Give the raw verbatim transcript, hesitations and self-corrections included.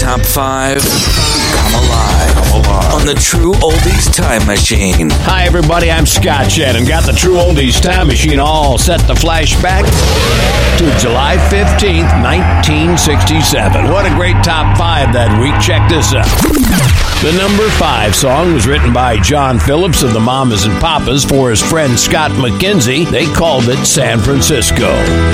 top five come alive, come alive on the True Oldies Time Machine. Hi, everybody. I'm Scott Shannon. Got the True Oldies Time Machine all set to flash back to July fifteenth, nineteen sixty-seven. What a great top five that week. Check this out. The number five song was written by John Phillips of the Mamas and Papas for his friend Scott McKenzie. They called it San Francisco.